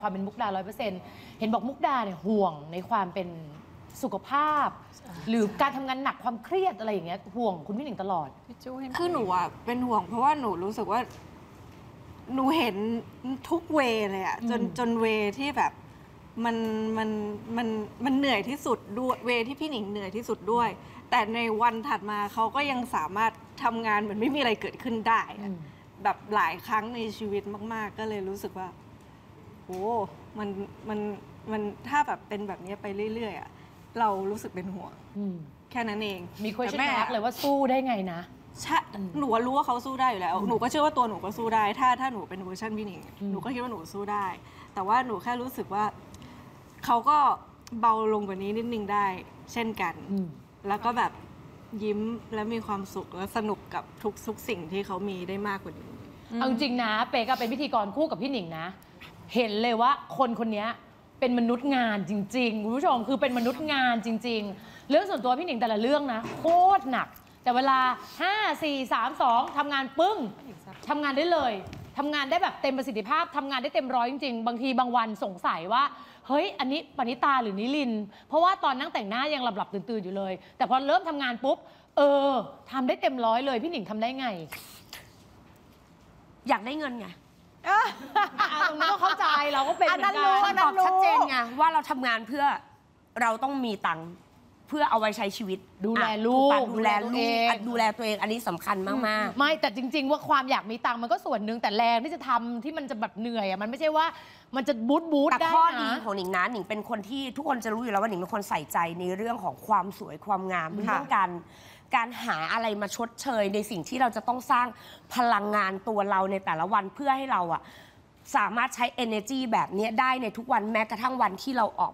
ความเป็นมุกดา100%เห็นบอกมุกดาเนี่ยห่วงในความเป็นสุขภาพ หรือการทำงานหนักความเครียดอะไรอย่างเงี้ยห่วงคุณพี่หนิงตลอดคือหนูอะเป็นห่วงเพราะว่าหนูรู้สึกว่าหนูเห็นทุกเวเลยอะจนเวที่แบบมันเหนื่อยที่สุดด้วยเวที่พี่หนิงเหนื่อยที่สุดด้วยแต่ในวันถัดมาเขาก็ยังสามารถทำงานเหมือนไม่มีอะไรเกิดขึ้นได้แบบหลายครั้งในชีวิตมากๆก็เลยรู้สึกว่าโอ้มันถ้าแบบเป็นแบบนี้ไปเรื่อยๆอะเรารู้สึกเป็นห่วงแค่นั้นเองมีquestion markเลยว่าสู้ได้ไงนะใช่หนูรู้ว่าเขาสู้ได้อยู่แล้วหนูก็เชื่อว่าตัวหนูก็สู้ได้ถ้าหนูเป็นเวอร์ชันพี่หนิงหนูก็คิดว่าหนูสู้ได้แต่ว่าหนูแค่รู้สึกว่าเขาก็เบาลงกว่านี้นิดนึงได้เช่นกันแล้วก็แบบยิ้มและมีความสุขและสนุกกับทุกสิ่งที่เขามีได้มากกว่านี้เอาจริงนะเป๊กเป็นพิธีกรคู่กับพี่หนิงนะเห็นเลยว่าคนนี้เป็นมนุษย์งานจริงๆคุณผู้ชมคือเป็นมนุษย์งานจริงๆเรื่องส่วนตัวพี่หนิงแต่ละเรื่องนะโคตรหนักแต่เวลา5 4 3 2ทำงานปึ้งทำงานได้เลยทำงานได้แบบเต็มประสิทธิภาพทำงานได้เต็มร้อยจริงๆบางทีบางวันสงสัยว่าเฮ้ยอันนี้ปณิตาหรือนิลินเพราะว่าตอนนั่งแต่งหน้ายังหลับตื่นๆอยู่เลยแต่พอเริ่มทำงานปุ๊บทำได้เต็มร้อยเลยพี่หนิงทำได้ไงอยากได้เงินไงตรงนี้ก็เข้าใจเราก็เป็นเหมือนกันตอบชัดเจนไงว่าเราทำงานเพื่อเราต้องมีตังค์เพื่อเอาไว้ใช้ชีวิตดูแลลูกดูแลตัวเองอันนี้สำคัญมากๆไม่แต่จริงๆว่าความอยากมีตังค์มันก็ส่วนหนึ่งแต่แรงที่จะทำที่มันจะแบบเหนื่อยมันไม่ใช่ว่ามันจะบู๊ดได้นะแต่ข้อดีของหนิงนะหนิงเป็นคนที่ทุกคนจะรู้อยู่แล้วว่าหนิงเป็นคนใส่ใจในเรื่องของความสวยความงามเรื่องการหาอะไรมาชดเชยในสิ่งที่เราจะต้องสร้างพลังงานตัวเราในแต่ละวันเพื่อให้เราสามารถใช้ energy แบบนี้ได้ในทุกวันแม้กระทั่งวันที่เราอ่อม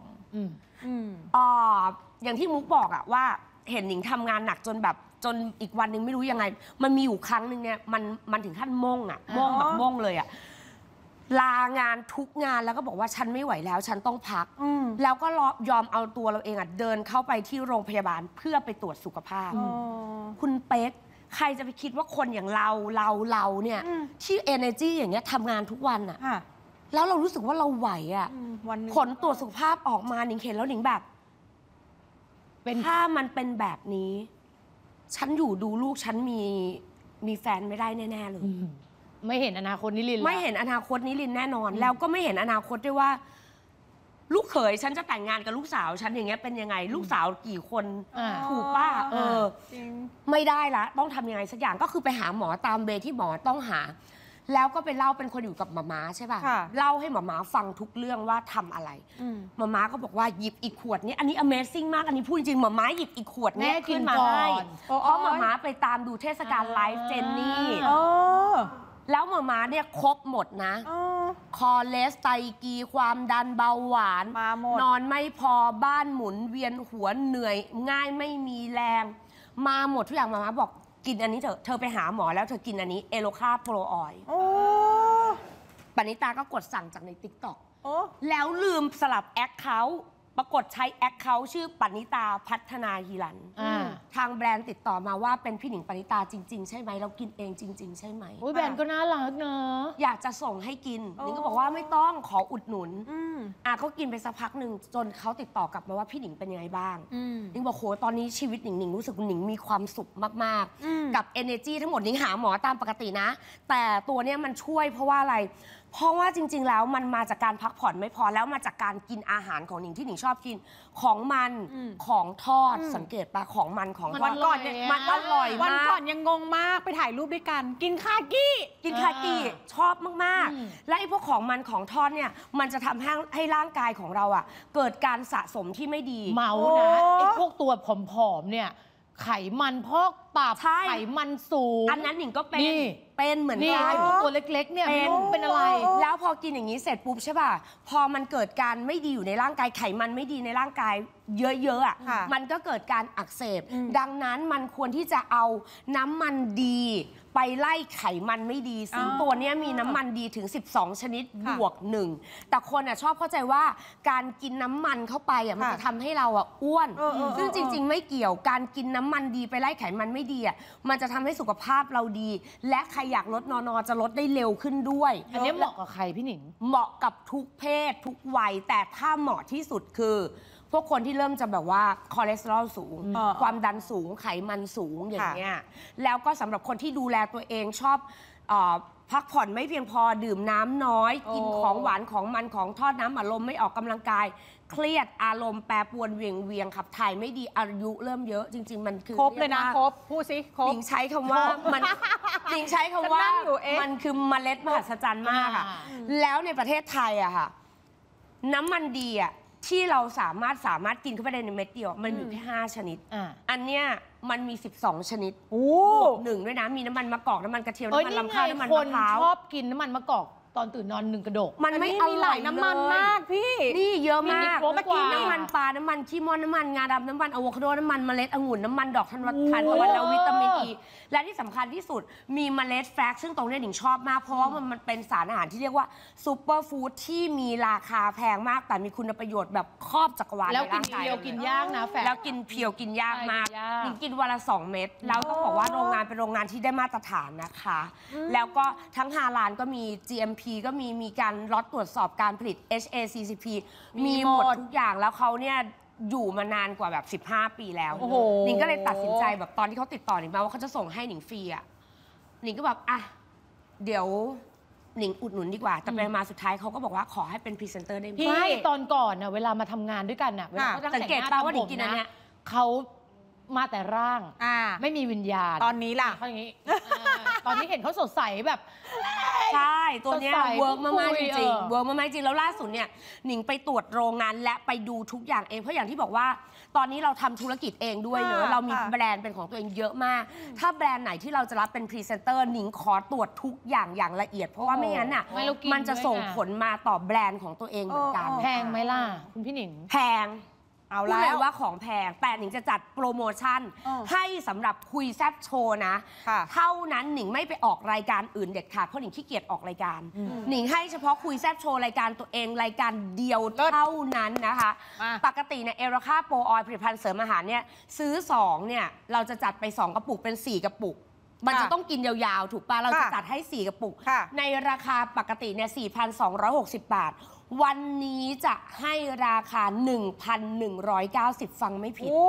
อย่างที่มุกบอกว่าเห็นหนิงทำงานหนักจนอีกวันหนึ่งไม่รู้ยังไงมันมีอยู่ครั้งหนึ่งเนี่ยมันถึงขั้นม่งแบบม่งเลยลางานทุกงานแล้วก็บอกว่าฉันไม่ไหวแล้วฉันต้องพักแล้วก็ยอมเอาตัวเราเองเดินเข้าไปที่โรงพยาบาลเพื่อไปตรวจสุขภาพคุณเป๊กใครจะไปคิดว่าคนอย่างเราเนี่ยที่ energy อย่างเงี้ยทำงานทุกวันแล้วเรารู้สึกว่าเราไหวผลตรวจสุขภาพออกมาหนิงเห็นแล้วหนิงแบบถ้ามันเป็นแบบนี้ฉันอยู่ดูลูกฉันมีแฟนไม่ได้แน่ๆเลยไม่เห็นอนาคตนิลินไม่เห็นอนาคตนิลินแน่นอนแล้วก็ไม่เห็นอนาคตด้วยว่าลูกเขยฉันจะแต่งงานกับลูกสาวฉันอย่างเงี้ยเป็นยังไงลูกสาวกี่คนถูกป่ะไม่ได้ละต้องทำยังไงสักอย่างก็คือไปหาหมอตามเวที่หมอต้องหาแล้วก็ไปเล่าเป็นคนอยู่กับหม่าม้าใช่ป่ะเล่าให้หม่าม้าฟังทุกเรื่องว่าทำอะไรหม่าม้าก็บอกว่าหยิบอีกขวดนี้อันนี้ Amazing มากอันนี้พูดจริงหม่าม้าหยิบอีกขวดนี้ขึ้นมาให้เพราะหม่าม้าไปตามดูเทศกาลไลฟ์เจนนี่แล้วหม่าม้าเนี่ยครบหมดนะคอเลสไตกีความดันเบาหวานนอนไม่พอบ้านหมุนเวียนหัวเหนื่อยง่ายไม่มีแรงมาหมดทุกอย่างหม่าม้าบอกกินอันนี้เธอไปหาหมอแล้วเธอกินอันนี้เอโลคาโปรออยล์ปณิตาก็กดสั่งจากใน TikTok แล้วลืมสลับแอคเคาท์ปรากฏใช้แอคเคาท์ชื่อปณิตาพัฒนาฮีรันทางแบรนด์ติดต่อมาว่าเป็นพี่หนิงปณิตาจริงๆใช่ไหมเรากินเองจริงๆใช่ไหมแบรนด์ก็น่ารักเนอะอยากจะส่งให้กินหนิงก็บอกว่าไม่ต้องขออุดหนุนเขากินไปสักพักหนึ่งจนเขาติดต่อกลับมาว่าพี่หนิงเป็นยังไงบ้างหนิงบอกโหตอนนี้ชีวิตหนิงรู้สึกหนิงมีความสุขมากๆกับ energy ทั้งหมดหนิงหาหมอตามปกตินะแต่ตัวเนี้ยมันช่วยเพราะว่าอะไรเพราะว่าจริงๆแล้วมันมาจากการพักผ่อนไม่พอแล้วมาจากการกินอาหารของหนิงที่หนิงชอบกินของมันของทอดสังเกตปะของมันของทอดวันก่อนมันอร่อยมากวันก่อนยังงงมากไปถ่ายรูปด้วยกันกินคากี้ชอบมากๆและไอ้พวกของมันของทอดเนี่ยมันจะทำให้ร่างกายของเราเกิดการสะสมที่ไม่ดีเมานะไอ้พวกตัวผอมๆเนี่ยไขมันพอกตับไขมันสูงอันนั้นหนิงก็เป็นเหมือนกันตัวเล็กๆเนี่ยเป็นอะไรแล้วพอกินอย่างนี้เสร็จปุ๊บใช่ป่ะพอมันเกิดการไม่ดีอยู่ในร่างกายไขมันไม่ดีในร่างกายเยอะๆมันก็เกิดการอักเสบดังนั้นมันควรที่จะเอาน้ำมันดีไปไล่ไขมันไม่ดีซึ่งตัวนี้มีน้ำมันดีถึง12ชนิดบวก1แต่คนชอบเข้าใจว่าการกินน้ำมันเข้าไปมันจะทำให้เราอ้วนซึ่งจริงๆไม่เกี่ยวการกินน้ำมันดีไปไล่ไขมันไม่ดีอ่ะมันจะทำให้สุขภาพเราดี และใครอยากลดนอนจะลดได้เร็วขึ้นด้วยอันนี้เหมาะกับใครพี่หนิงเหมาะกับทุกเพศทุกวัยแต่ถ้าเหมาะที่สุดคือ พวกคนที่เริ่มจะแบบว่าคอเลสเตอรอลสูง ความดันสูงไขมันสูงอย่างเงี้ยแล้วก็สำหรับคนที่ดูแลตัวเองชอบพักผ่อนไม่เพียงพอดื่มน้ำน้อย กินของหวานของมันของทอดน้ำอัดลมไม่ออกกำลังกาย เครียดอารมณ์แปรปรวนเวียงขับถ่ายไม่ดีอายุเริ่มเยอะจริง ๆ มันคือครบเลยนะครบพูดสิครบหญิงใช้คำว่ามันหญิงใช้คำว่าฉันนั่งอยู่เองมันคือเมล็ดมหัศจรรย์มากอะแล้วในประเทศไทยอะค่ะน้ำมันดีอะที่เราสามารถกินเข้าไปได้ในเม็ดเดียวมันอยู่แค่5ชนิดอันเนี้ยมันมี12ชนิดบวก1ด้วยนะมีน้ำมันมะกอกน้ำมันกระเทียมน้ำมันลำข้าวน้ำมันมะพร้าวชอบกินน้ำมันมะกอกตอนตื่นนอน1 กระดกมันไม่อมีหร่ลาอยยน้ำมันมากพี่นี่เยอะมากมีครบเมื่อกี้กว่าน้ำมันปลา น้ำมันขี้ม่อนน้ำมันงาดำน้ำมันอะโวคาโด น้ำมันเมล็ดองุ่น น้ำมันดอกทานตะวันแล้ววิตามินอี และที่สำคัญที่สุดมีเมล็ดแฟลกซึ่งตรงนี้หนิงชอบมาก เพราะว่ามันเป็นสารอาหารที่เรียกว่าซูเปอร์ฟู้ดที่มีราคาแพงมาก แต่มีคุณประโยชน์แบบครอบจักรวาลแล้วในกินร่างกายเพียวกินยากนะแฟนแล้วกินเพียวกินยากมากใช่กินยากหนิงกินวันละ2 เม็ดแล้วต้องบอกว่าโรงงานเป็นโรงงานที่ได้มาตรฐานนะคะ แล้วก็ทั้ง5 ล้านก็มี GMP ก็มีการล็อตตรวจสอบการผลิต HACCP มีหมดทุกอย่างแล้วเขาเนี่ยอยู่มานานกว่าแบบ15 ปีแล้วโอ้โหหนิงก็เลยตัดสินใจแบบตอนที่เขาติดต่อหนิงมาว่าเขาจะส่งให้หนิงฟรีอ่ะหนิงก็แบบอ่ะเดี๋ยวหนิงอุดหนุนดีกว่าแต่ไปมาสุดท้ายเขาก็บอกว่าขอให้เป็นพรีเซนเตอร์ได้ไหมไม่ตอนก่อนน่ะเวลามาทำงานด้วยกันน่ะเวลาเขาสังเกตป่ะว่าหนิงกินอันเนี้ยเขามาแต่ร่าง ไม่มีวิญญาณตอนนี้ล่ะเขาอย่างนี้ตอนนี้เห็นเขาสดใสแบบใช่ตัวเนี้ยสดใสเวิร์กมากๆจคุริยงเออๆเวิร์กมากๆจริงแล้วล่าสุดเนี่ยหนิงไปตรวจโรงงานและไปดูทุกอย่างเองเพราะอย่างที่บอกว่า ตอนนี้เราทำธุรกิจเองด้วยเนอะค่ะเรามีค่ะแบรนด์เป็นของตัวเองเยอะมาก ถ้าแบรนด์ไหนที่เราจะรับเป็นพรีเซนเตอร์หนิงขอตรวจทุกอย่างอย่างละเอียด เพราะว่าไม่งั้นอ่ะไม่เรากินมันจะส่งด้วยไงผลมาต่อแบรนด์ของตัวเองเหมือนกันแพงไหมล่ะคุณพี่หนิงแพงเอาพูดแล้เลยว ว่าของแพงแต่หนิงจะจัดโปรโมชั่น ให้สำหรับคุยแซบโชว์นะค่ะเท่านั้นหนิงไม่ไปออกรายการอื่นเด็ดขาดเพราะหนิงขี้เกียจออกรายการ หนิงให้เฉพาะคุยแซบโชว์รายการตัวเองรายการเดียวเท่านั้นนะคะมาปกติเนี่ยเอราคาโปรออยผลิตภัณฑ์เสริมอาหารเนี่ยซื้อ2เนี่ยเราจะจัดไป2 กระปุกเป็น4 กระปุก มันจะต้องกินยาวๆถูกป่ะเราจะจัดให้4 กระปุกค่ะในราคาปกติเนี่ย 4,260 บาท วันนี้จะให้ราคา 1,190 ฟังไม่ผิด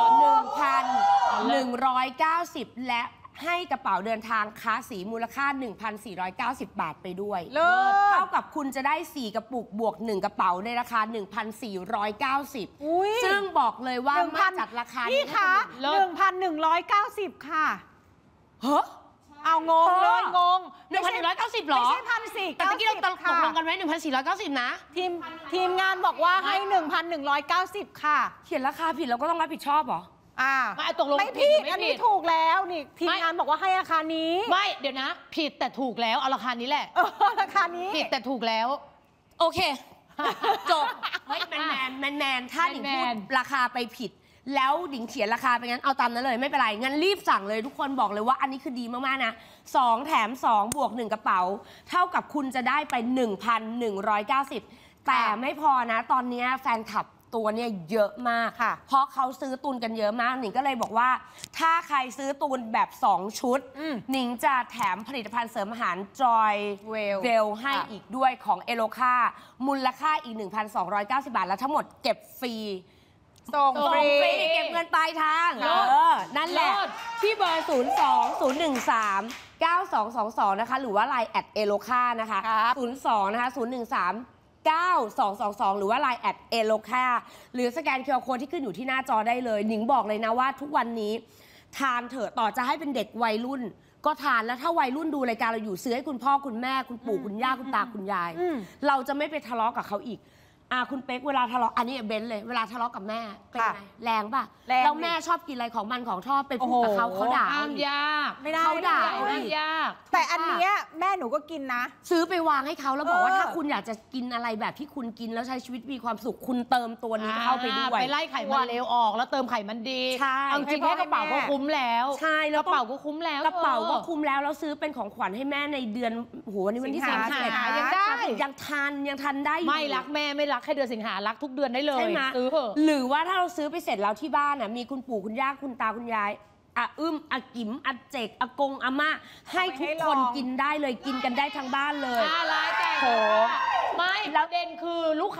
1,190 และให้กระเป๋าเดินทางค้าสีมูลค่า 1,490 บาทไปด้วยเลิศเท่ากับคุณจะได้ 4 กระปุกบวก 1 กระเป๋าในราคา 1,490 อุ๊ยซึ่งบอกเลยว่า 1,000 ไม่จัดราคาพี่นี้คะเลิศ 1,190 ค่ะเฮ้อเอางงเลยงง 1,190หรอไม่ใช่1,490 แต่ตะกี้เราตกค่ะลงกันไว้ 1,490 นะทีมงานบอกว่าให้ 1,190 ค่ะเขียนราคาผิดเราก็ต้องรับผิดชอบเหรอไม่ตกลงไม่ผิผิดดหรือไม่อันนี้ผิดถูกแล้วนี่ทีมไม่งานบอกว่าให้ราคานี้ไม่เดี๋ยวนะ ผิดแต่ถูกแล้วเอาราคานี้แหละราคานี้ผิดแต่ถูกแล้วโอเค จบ เฮ้ยแมนถ้าหนิงพูดแมนราคาไปผิด แล้วหนิงเขียนราคาไปงั้นเอาตามนั้นเลยไม่เป็นไร งั้นรีบสั่งเลยทุกคนบอกเลยว่าอันนี้คือดีมากๆนะ2 แถม 2 บวก 1 กระเป๋า เท่ากับคุณจะได้ไป 1,190 แต่ไม่พอนะ ตอนนี้แฟนคลับตัวเนี่ยเยอะมากค่ะเพราะเขาซื้อตุนกันเยอะมากหนิงก็เลยบอกว่า ถ้าใครซื้อตุนแบบ 2 ชุด หนิงจะแถมผลิตภัณฑ์เสริมอาหารจอยเวลให้อีกด้วยของเอโลคามูลค่าอีก 1,290 บาท แล้วทั้งหมดเก็บฟรีส่งส่งฟรีฟรีเก็บเงินปลายทางเลิศนั่นแหละเลิศที่เบอร์ 02-013-9222 นะคะ หรือว่า Line แอดเอโลคานะคะครับ 02 นะคะ 013-9222 หรือว่า Line แอดเอโลคาหรือสแกน QR Code ที่ขึ้นอยู่ที่หน้าจอได้เลย หนิงบอกเลยนะว่าทุกวันนี้ทานเถอะต่อจะให้เป็นเด็กวัยรุ่น ก็ทานแล้วถ้าวัยรุ่นดูรายการเราอยู่ซื้อให้คุณพ่อคุณแม่คุณปู่คุณย่าคุณตาคุณยาย เราจะไม่ไปทะเลาะกับเขาอีก คุณเป๊กเวลาทะเลาะอันนี้เบนซ์เลยเวลาทะเลาะกับแม่เป็นไงแรงป่ะแรงดิแล้วแม่ชอบกินอะไรของมันของทอดไปพูดกับเขาเขาด่าห้ามอีกยากไม่ได้เขาด่าห้ามยากแต่อันเนี้ยแม่หนูก็กินนะซื้อไปวางให้เขาแล้วบอกว่าเออถ้าคุณอยากจะกินอะไรแบบที่คุณกินแล้วใช้ชีวิตมีความสุขคุณเติมตัวนี้เข้าไปด้วยไปไล่ไขมันเลวออกแล้วเติมไขมันดีใช่เอาจริงแค่กระเป๋าก็คุ้มแล้วใช่กแล้วระเป๋าก็คุ้มแล้วกระเป๋าก็คุ้มแล้วแล้วซื้อเป็นของขวัญให้แม่ในเดือนโหวันนี้วันที่สิงหา 31 ยังได้ยังทันได้อยู่ไม่รักแม่ไม่รักแค่เดือนสิงหารักทุกเดือนได้เลยใช่ไหมซื้อเถอะหรือว่าถ้าเราซื้อไปเสร็จแล้วที่บ้านน่ะมีคุณปู่คุณย่าคุณตาคุณยายอาอากิ๋มอาเจกอากงอาม่าให้ทุกคนกินได้เลยกินกันได้ทั้งบ้านเลยร้ายแต่โหไม่ประเด็นคือลูกค้า